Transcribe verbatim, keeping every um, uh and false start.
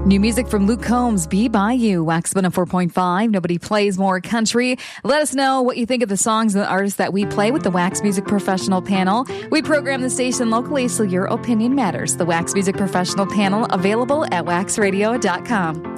New music from Luke Combs, Be By You, Wax one oh four point five. Nobody plays more country. Let us know what you think of the songs and the artists that we play with the Wax Music Professional Panel. We program the station locally, so your opinion matters. The Wax Music Professional Panel, available at wax radio dot com.